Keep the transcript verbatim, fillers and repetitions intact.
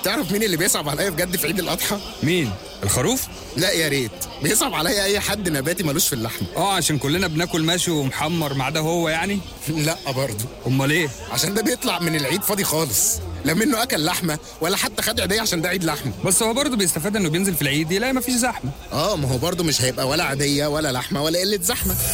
تعرف مين اللي بيصعب عليا بجد في عيد الاضحى؟ مين؟ الخروف؟ لا يا ريت، بيصعب عليا اي حد نباتي ملوش في اللحم. اه عشان كلنا بناكل ماشي ومحمر ما عدا هو يعني. لا برضه. امال ايه؟ عشان ده بيطلع من العيد فاضي خالص، لا منه اكل لحمه ولا حتى خد عيديه عشان ده عيد لحمه. بس هو برضه بيستفاد انه بينزل في العيد يلاقي مفيش زحمه. اه ما هو برضه مش هيبقى ولا عاديه ولا لحمه ولا قله زحمه.